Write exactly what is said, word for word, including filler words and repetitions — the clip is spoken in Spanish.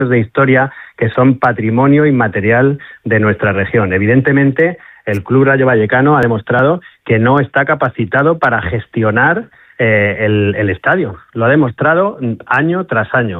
de historia que son patrimonio inmaterial de nuestra región. Evidentemente, el Club Rayo Vallecano ha demostrado que no está capacitado para gestionar eh, el, el estadio. Lo ha demostrado año tras año.